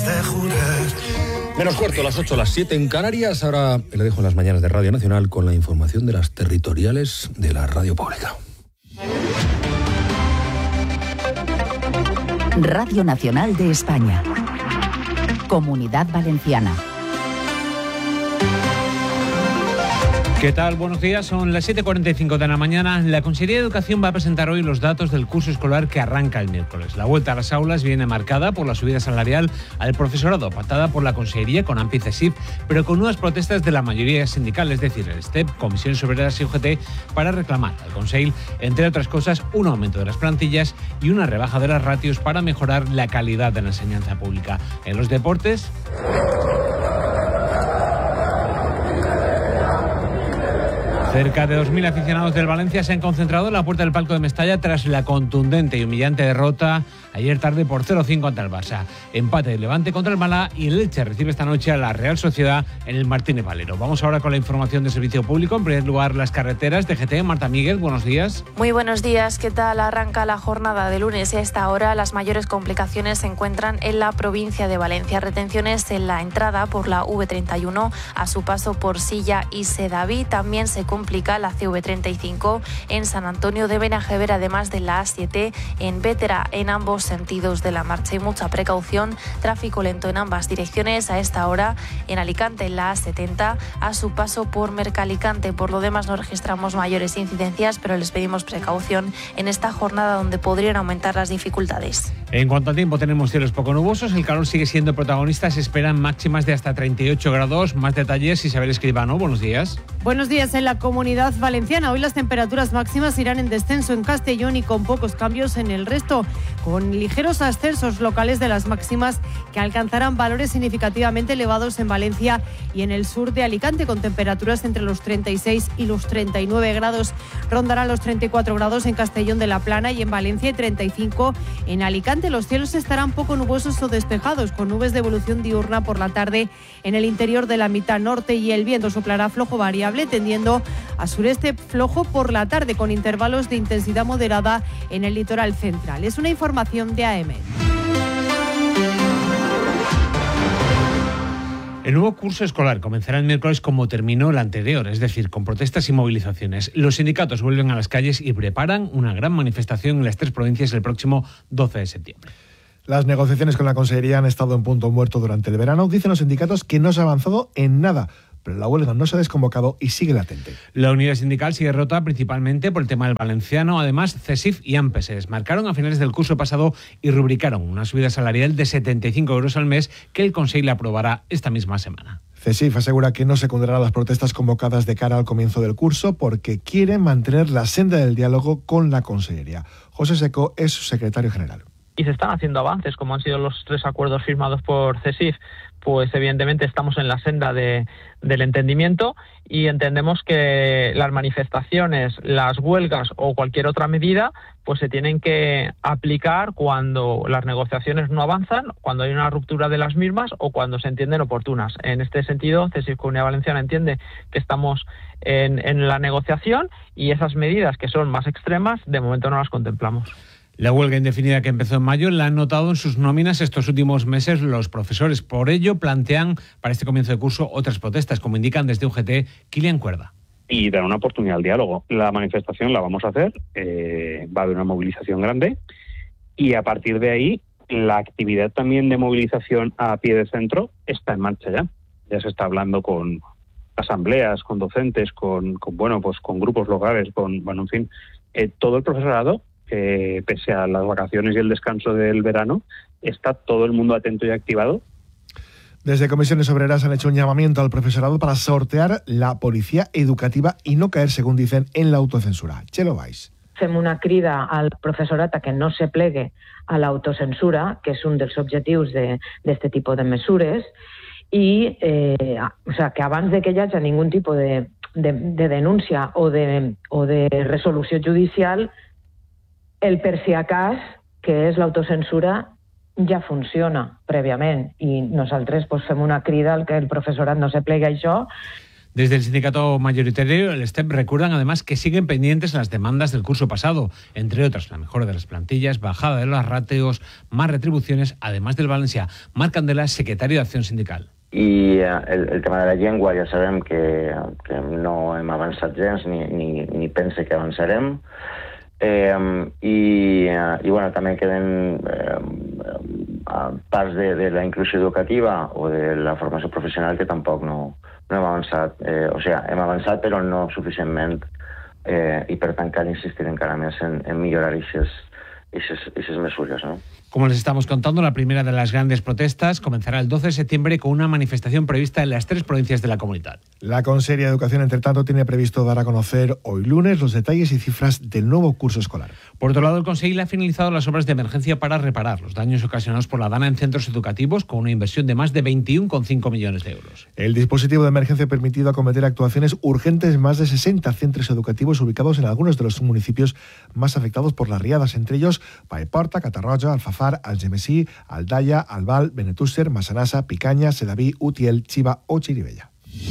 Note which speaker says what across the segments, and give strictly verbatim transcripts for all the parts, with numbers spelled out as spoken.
Speaker 1: antes de jurar.
Speaker 2: Menos cuarto, las ocho, las siete en Canarias. Ahora le dejo en las mañanas de Radio Nacional con la información de las territoriales de la radio pública.
Speaker 3: Radio Nacional de España. Comunidad Valenciana.
Speaker 4: ¿Qué tal? Buenos días. Son las siete cuarenta y cinco de la mañana. La Consejería de Educación va a presentar hoy los datos del curso escolar que arranca el miércoles. La vuelta a las aulas viene marcada por la subida salarial al profesorado, pactada por la Consejería con A M P y CESIF, pero con nuevas protestas de la mayoría sindical, es decir, el STEP, Comisiones Obreras y U G T, para reclamar al Consell, entre otras cosas, un aumento de las plantillas y una rebaja de las ratios para mejorar la calidad de la enseñanza pública. En los deportes... Cerca de dos mil aficionados del Valencia se han concentrado en la puerta del palco de Mestalla tras la contundente y humillante derrota ayer tarde por cero cinco ante el Barça. Empate del Levante contra el Málaga y el Elche recibe esta noche a la Real Sociedad en el Martínez Valero. Vamos ahora con la información de servicio público. En primer lugar, las carreteras de G T. Marta Miguel, buenos días.
Speaker 5: Muy buenos días. ¿Qué tal? Arranca la jornada de lunes y a esta hora las mayores complicaciones se encuentran en la provincia de Valencia. Retenciones en la entrada por la V treinta y uno a su paso por Silla y Sedaví. También se complica la C V treinta y cinco en San Antonio de Benajever, además de la A siete en Bétera, en ambos sentidos de la marcha. Y mucha precaución, tráfico lento en ambas direcciones a esta hora en Alicante, en la A setenta a su paso por Mercalicante. Por lo demás no registramos mayores incidencias, pero les pedimos precaución en esta jornada donde podrían aumentar las dificultades.
Speaker 4: En cuanto al tiempo, tenemos cielos poco nubosos, el calor sigue siendo protagonista, se esperan máximas de hasta treinta y ocho grados. Más detalles, Isabel Escribano, buenos días.
Speaker 6: Buenos días. En la Comunidad Valenciana hoy las temperaturas máximas irán en descenso en Castellón y con pocos cambios en el resto, con ligeros ascensos locales de las máximas que alcanzarán valores significativamente elevados en Valencia y en el sur de Alicante, con temperaturas entre los treinta y seis y los treinta y nueve grados. Rondarán los treinta y cuatro grados en Castellón de la Plana y en Valencia y treinta y cinco en Alicante. Los cielos estarán poco nubosos o despejados, con nubes de evolución diurna por la tarde en el interior de la mitad norte, y el viento soplará flojo variable tendiendo a sureste flojo por la tarde, con intervalos de intensidad moderada en el litoral central. Es una información de A M.
Speaker 4: El nuevo curso escolar comenzará el miércoles como terminó el anterior, es decir, con protestas y movilizaciones. Los sindicatos vuelven a las calles y preparan una gran manifestación en las tres provincias el próximo doce de septiembre.
Speaker 7: Las negociaciones con la Consejería han estado en punto muerto durante el verano. Dicen los sindicatos que no se ha avanzado en nada, pero la huelga no se ha desconvocado y sigue latente.
Speaker 4: La unidad sindical sigue rota principalmente por el tema del valenciano. Además, CESIF y A M P se desmarcaron a finales del curso pasado y rubricaron una subida salarial de setenta y cinco euros al mes que el Consell aprobará esta misma semana.
Speaker 7: CESIF asegura que no secundará las protestas convocadas de cara al comienzo del curso porque quiere mantener la senda del diálogo con la Consejería. José Seco es su secretario general.
Speaker 8: Y se están haciendo avances, como han sido los tres acuerdos firmados por CESIF, pues evidentemente estamos en la senda de, del entendimiento y entendemos que las manifestaciones, las huelgas o cualquier otra medida pues se tienen que aplicar cuando las negociaciones no avanzan, cuando hay una ruptura de las mismas o cuando se entienden oportunas. En este sentido, CESIF Comunidad Valenciana entiende que estamos en, en la negociación y esas medidas que son más extremas de momento no las contemplamos.
Speaker 4: La huelga indefinida que empezó en mayo la han notado en sus nóminas estos últimos meses los profesores. Por ello, plantean para este comienzo de curso otras protestas, como indican desde U G T, Kilian Cuerda.
Speaker 9: Y dar una oportunidad al diálogo. La manifestación la vamos a hacer, eh, va a haber una movilización grande y a partir de ahí la actividad también de movilización a pie de centro está en marcha ya. Ya se está hablando con asambleas, con docentes, con, con bueno, pues con grupos locales, con, bueno, en fin, eh, todo el profesorado. Eh, pese a las vacaciones y el descanso del verano, está todo el mundo atento y activado.
Speaker 7: Desde Comisiones Obreras han hecho un llamamiento al profesorado para sortear la policía educativa y no caer, según dicen, en la autocensura. Txelo Valls.
Speaker 10: Fem una crida al professorat a que no se plegue a l'autocensura, que és un dels objectius d'aquest tipus de mesures, i eh, o sea, que abans de que hi hagi ningun tipus de, de, de denúncia o de, o de resolució judicial, el per si acas, que és l'autocensura, ja funciona prèviament i nosaltres pues, fem una crida al que el professorat no se plegui a això.
Speaker 4: Desde el sindicato mayoritario, el S T E P, recuerdan además que siguen pendientes las demandas del curso pasado, entre otras la mejora de las plantillas, bajada de los ratios, más retribuciones, además del Valencià. Marc Candela, secretario de Acción Sindical.
Speaker 1: I el, el tema de la llengua ja sabem que, que no hem avançat gens ni, ni, ni pense que avançarem. Eh, i, i bueno, també queden eh, parts de, de la inclusió educativa o de la formació professional que tampoc no, no hem avançat. Eh, o sigui, hem avançat però no suficientment eh, i per tant cal insistir encara més en, en millorar aquestes mesures, no?
Speaker 4: Como les estamos contando, la primera de las grandes protestas comenzará el doce de septiembre con una manifestación prevista en las tres provincias de la comunidad.
Speaker 7: La Conselleria de Educación, entre tanto, tiene previsto dar a conocer hoy lunes los detalles y cifras del nuevo curso escolar.
Speaker 4: Por otro lado, el Consell ha finalizado las obras de emergencia para reparar los daños ocasionados por la dana en centros educativos con una inversión de más de veintiuno coma cinco millones de euros.
Speaker 7: El dispositivo de emergencia ha permitido acometer actuaciones urgentes en más de sesenta centros educativos ubicados en algunos de los municipios más afectados por las riadas, entre ellos Paiporta, Catarroja, Alfafar, Algemesí, Aldaya, Albal, Benetússer, Massanassa, Picanya, Sedaví, Utiel, Chiva o Chirivella.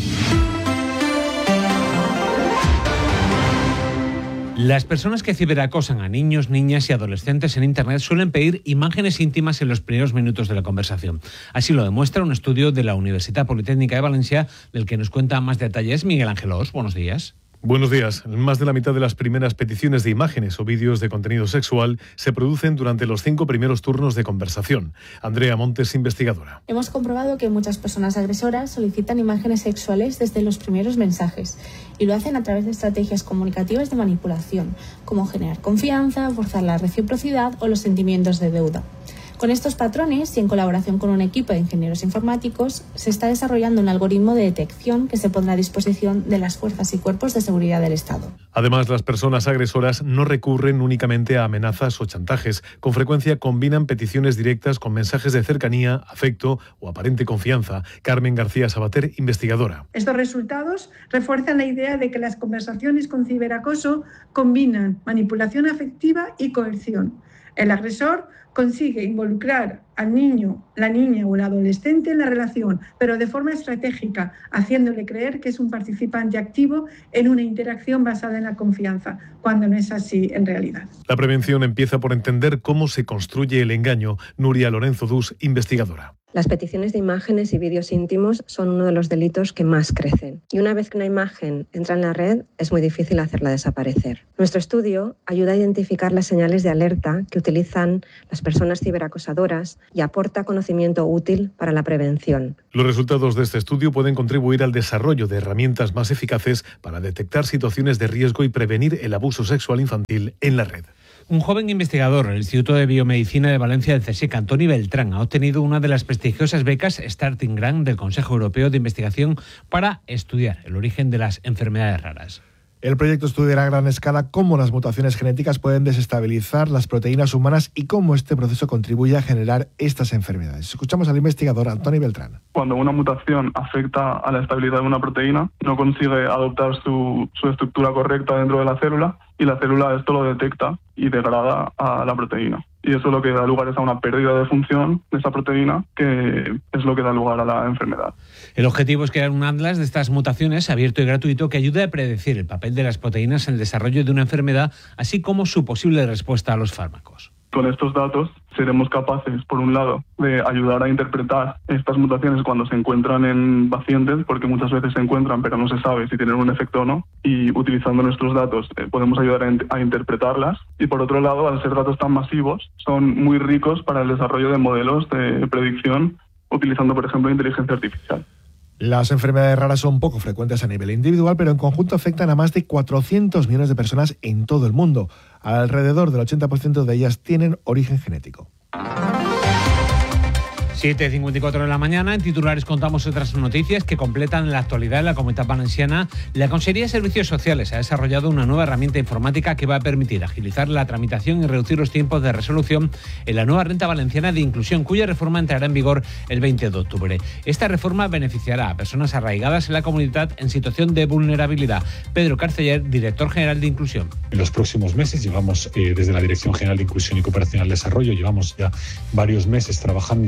Speaker 4: Las personas que ciberacosan a niños, niñas y adolescentes en Internet suelen pedir imágenes íntimas en los primeros minutos de la conversación. Así lo demuestra un estudio de la Universitat Politécnica de Valencia, del que nos cuenta más detalles Miguel Ángel Os. Buenos días.
Speaker 11: Buenos días. Más de la mitad de las primeras peticiones de imágenes o vídeos de contenido sexual se producen durante los cinco primeros turnos de conversación. Andrea Montes, investigadora.
Speaker 12: Hemos comprobado que muchas personas agresoras solicitan imágenes sexuales desde los primeros mensajes y lo hacen a través de estrategias comunicativas de manipulación, como generar confianza, forzar la reciprocidad o los sentimientos de deuda. Con estos patrones y en colaboración con un equipo de ingenieros informáticos, se está desarrollando un algoritmo de detección que se pondrá a disposición de las fuerzas y cuerpos de seguridad del Estado.
Speaker 11: Además, las personas agresoras no recurren únicamente a amenazas o chantajes. Con frecuencia combinan peticiones directas con mensajes de cercanía, afecto o aparente confianza. Carmen García Sabater, investigadora.
Speaker 13: Estos resultados refuerzan la idea de que las conversaciones con ciberacoso combinan manipulación afectiva y coerción. El agresor consigue involucrar al niño, la niña o el adolescente en la relación, pero de forma estratégica, haciéndole creer que es un participante activo en una interacción basada en la confianza, cuando no es así en realidad.
Speaker 11: La prevención empieza por entender cómo se construye el engaño. Nuria Lorenzo Dus, investigadora.
Speaker 14: Las peticiones de imágenes y vídeos íntimos son uno de los delitos que más crecen. Y una vez que una imagen entra en la red, es muy difícil hacerla desaparecer. Nuestro estudio ayuda a identificar las señales de alerta que utilizan las personas ciberacosadoras y aporta conocimiento útil para la prevención.
Speaker 11: Los resultados de este estudio pueden contribuir al desarrollo de herramientas más eficaces para detectar situaciones de riesgo y prevenir el abuso sexual infantil en la red.
Speaker 4: Un joven investigador del Instituto de Biomedicina de Valencia del CSIC, Antoni Beltrán, ha obtenido una de las prestigiosas becas Starting Grant del Consejo Europeo de Investigación para estudiar el origen de las enfermedades raras.
Speaker 7: El proyecto estudiará a gran escala cómo las mutaciones genéticas pueden desestabilizar las proteínas humanas y cómo este proceso contribuye a generar estas enfermedades. Escuchamos al investigador Antoni Beltrán.
Speaker 15: Cuando una mutación afecta a la estabilidad de una proteína, no consigue adoptar su, su estructura correcta dentro de la célula y la célula esto lo detecta y degrada a la proteína. Y eso lo que da lugar es a una pérdida de función de esa proteína, que es lo que da lugar a la enfermedad.
Speaker 4: El objetivo es crear un atlas de estas mutaciones abierto y gratuito que ayude a predecir el papel de las proteínas en el desarrollo de una enfermedad, así como su posible respuesta a los fármacos.
Speaker 15: Con estos datos seremos capaces, por un lado, de ayudar a interpretar estas mutaciones cuando se encuentran en pacientes, porque muchas veces se encuentran pero no se sabe si tienen un efecto o no, y utilizando nuestros datos eh, podemos ayudar a, in- a interpretarlas. Y por otro lado, al ser datos tan masivos, son muy ricos para el desarrollo de modelos de predicción, utilizando, por ejemplo, inteligencia artificial.
Speaker 7: Las enfermedades raras son poco frecuentes a nivel individual, pero en conjunto afectan a más de cuatrocientos millones de personas en todo el mundo. Alrededor del ochenta por ciento de ellas tienen origen genético.
Speaker 4: siete cincuenta y cuatro de la mañana. En titulares contamos otras noticias que completan la actualidad en la Comunidad Valenciana. La Consellería de Servicios Sociales ha desarrollado una nueva herramienta informática que va a permitir agilizar la tramitación y reducir los tiempos de resolución en la nueva Renta Valenciana de Inclusión, cuya reforma entrará en vigor el veinte de octubre. Esta reforma beneficiará a personas arraigadas en la comunidad en situación de vulnerabilidad. Pedro Carceller, director general de Inclusión.
Speaker 16: En los próximos meses llevamos, eh, desde la Dirección General de Inclusión y Cooperación al Desarrollo, llevamos ya varios meses trabajando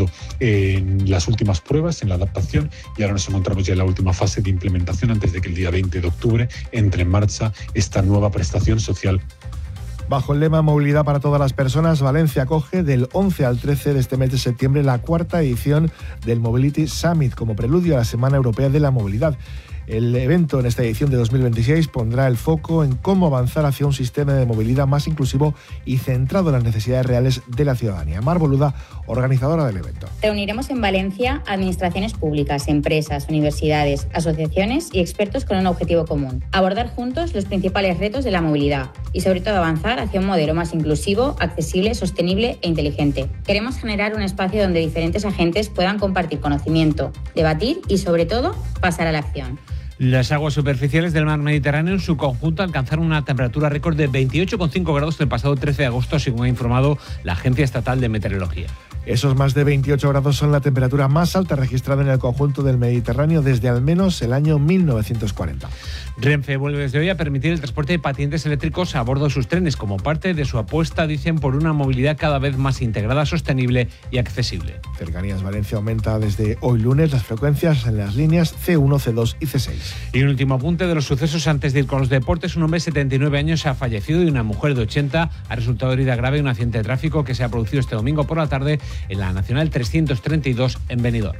Speaker 16: en las últimas pruebas, en la adaptación, y ahora nos encontramos ya en la última fase de implementación antes de que el día veinte de octubre entre en marcha esta nueva prestación social.
Speaker 7: Bajo el lema Movilidad para todas las personas, Valencia acoge del once al trece de este mes de septiembre la cuarta edición del Mobility Summit como preludio a la Semana Europea de la Movilidad. El evento en esta edición de dos mil veintiséis pondrá el foco en cómo avanzar hacia un sistema de movilidad más inclusivo y centrado en las necesidades reales de la ciudadanía. Mar Boluda, organizadora del evento.
Speaker 17: Reuniremos en Valencia administraciones públicas, empresas, universidades, asociaciones y expertos con un objetivo común: abordar juntos los principales retos de la movilidad y sobre todo avanzar hacia un modelo más inclusivo, accesible, sostenible e inteligente. Queremos generar un espacio donde diferentes agentes puedan compartir conocimiento, debatir y sobre todo pasar a la acción.
Speaker 4: Las aguas superficiales del mar Mediterráneo en su conjunto alcanzaron una temperatura récord de veintiocho coma cinco grados el pasado trece de agosto, según ha informado la Agencia Estatal de Meteorología.
Speaker 7: Esos más de veintiocho grados son la temperatura más alta registrada en el conjunto del Mediterráneo desde al menos el año mil novecientos cuarenta.
Speaker 4: Renfe vuelve desde hoy a permitir el transporte de patinetes eléctricos a bordo de sus trenes como parte de su apuesta, dicen, por una movilidad cada vez más integrada, sostenible y accesible.
Speaker 7: Cercanías Valencia aumenta desde hoy lunes las frecuencias en las líneas ce uno, ce dos y ce seis.
Speaker 4: Y un último apunte de los sucesos antes de ir con los deportes. Un hombre de setenta y nueve años ha fallecido y una mujer de ochenta ha resultado herida grave en un accidente de tráfico que se ha producido este domingo por la tarde en la Nacional trescientos treinta y dos en Benidorm.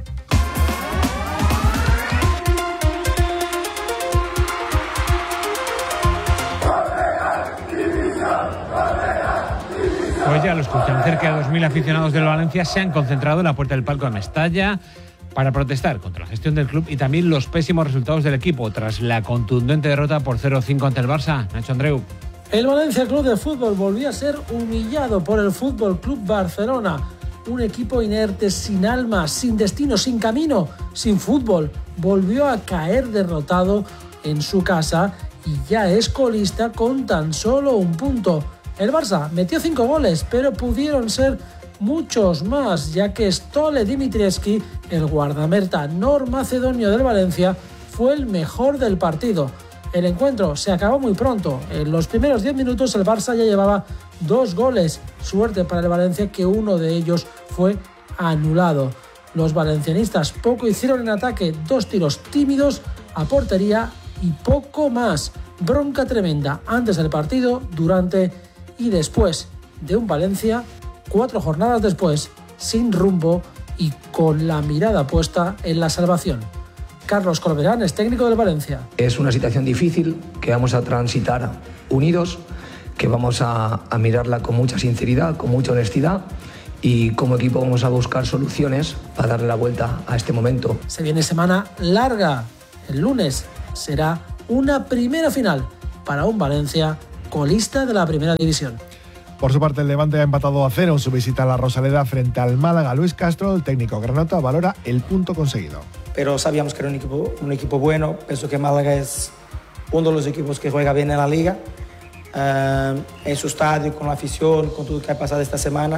Speaker 4: Pues ya lo escuchan, cerca de dos mil aficionados del Valencia se han concentrado en la puerta del palco de Mestalla para protestar contra la gestión del club y también los pésimos resultados del equipo tras la contundente derrota por cero cinco ante el Barça. Nacho Andreu.
Speaker 18: El Valencia Club de Fútbol volvió a ser humillado por el Fútbol Club Barcelona. Un equipo inerte, sin alma, sin destino, sin camino, sin fútbol. Volvió a caer derrotado en su casa y ya es colista con tan solo un punto. El Barça metió cinco goles, pero pudieron ser muchos más, ya que Stole Dimitrievski, el guardameta normacedonio del Valencia, fue el mejor del partido. El encuentro se acabó muy pronto. En los primeros diez minutos el Barça ya llevaba dos goles. Suerte para el Valencia que uno de ellos fue anulado. Los valencianistas poco hicieron en ataque, dos tiros tímidos a portería y poco más. Bronca tremenda antes del partido, durante y después de un Valencia, cuatro jornadas después, sin rumbo y con la mirada puesta en la salvación. Carlos Corberán es técnico del Valencia.
Speaker 19: Es una situación difícil que vamos a transitar unidos, que vamos a, a mirarla con mucha sinceridad, con mucha honestidad, y como equipo vamos a buscar soluciones para darle la vuelta a este momento.
Speaker 18: Se viene semana larga. El lunes será una primera final para un Valencia colista de la primera división.
Speaker 7: Por su parte, el Levante ha empatado a cero en su visita a la Rosaleda frente al Málaga. Luis Castro, el técnico granota, valora el punto conseguido.
Speaker 20: Pero sabíamos que era un equipo, un equipo bueno. Pienso que Málaga es uno de los equipos que juega bien en la liga. Uh, en su estadio, con la afición, con todo lo que ha pasado esta semana,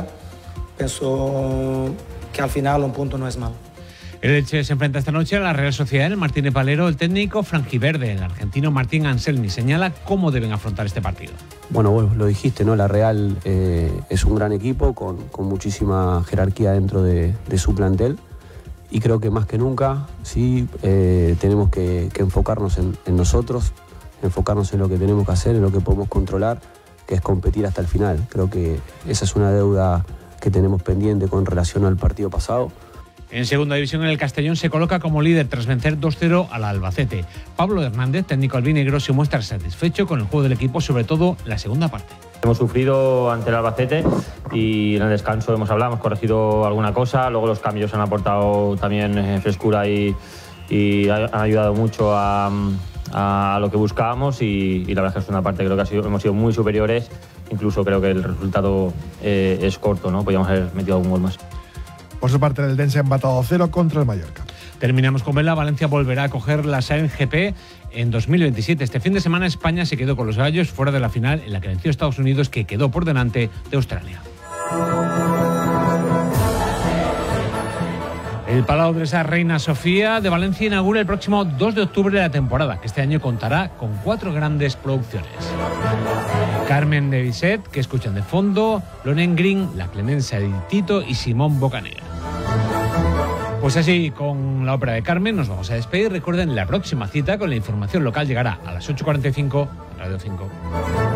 Speaker 20: pienso que al final un punto no es malo.
Speaker 4: El Elche se enfrenta esta noche a la Real Sociedad en el Martínez Valero. El técnico franjiverde, el argentino Martín Anselmi, señala cómo deben afrontar este partido.
Speaker 21: Bueno, bueno, lo dijiste, ¿no? La Real eh, es un gran equipo con, con muchísima jerarquía dentro de, de su plantel y creo que más que nunca sí eh, tenemos que, que enfocarnos en, en nosotros, enfocarnos en lo que tenemos que hacer, en lo que podemos controlar, que es competir hasta el final. Creo que esa es una deuda que tenemos pendiente con relación al partido pasado.
Speaker 4: En segunda división, el Castellón se coloca como líder tras vencer dos cero al Albacete. Pablo Hernández, técnico albinegro, se muestra satisfecho con el juego del equipo, sobre todo la segunda parte.
Speaker 22: Hemos sufrido ante el Albacete y en el descanso hemos hablado, hemos corregido alguna cosa, luego los cambios han aportado también frescura y, y han ayudado mucho a, a lo que buscábamos y, y la verdad es que es una parte creo que ha sido, hemos sido muy superiores, incluso creo que el resultado eh, es corto, ¿no? Podríamos haber metido algún gol más.
Speaker 7: Por su parte, el Eldense ha empatado cero contra el Mallorca.
Speaker 4: Terminamos con Vela. Valencia volverá a coger la S A E N G P en dos mil veintisiete. Este fin de semana España se quedó con los gallos fuera de la final en la que venció a Estados Unidos, que quedó por delante de Australia. El Palau de esa Reina Sofía de Valencia inaugura el próximo dos de octubre la temporada, que este año contará con cuatro grandes producciones. Carmen de Bizet, que escuchan de fondo, Lohengrin, La Clemencia de Tito y Simón Bocanegra. Pues así, con la ópera de Carmen nos vamos a despedir. Recuerden, la próxima cita con la información local llegará a las ocho y cuarenta y cinco, Radio cinco.